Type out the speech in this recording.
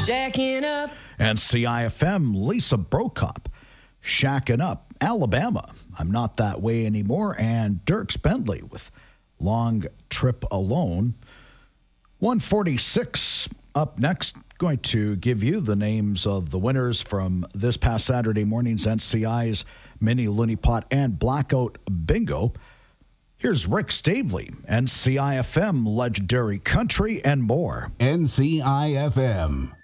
Shacking up. And CIFM, Lisa Brokop, Shacking Up. Alabama, I'm Not That Way Anymore. And Dierks Bentley with Long Trip Alone. 146 up next. Going to give you the names of the winners from this past Saturday morning's NCI's Mini Looney Pot and Blackout Bingo. Here's Rick Stavely, NCIFM, Legendary Country, and more. NCIFM.